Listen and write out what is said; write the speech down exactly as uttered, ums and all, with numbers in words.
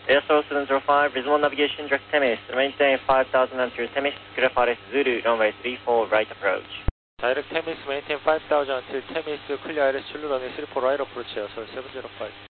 A S O seven zero five, visual navigation, direct Temis, maintain five thousand meters, Temis, Grafare Zulu, runway three four, right approach. Direct Temis, maintain five thousand until Temis, clear I L S Zulu, runway three four, right approach, A S O seven zero five.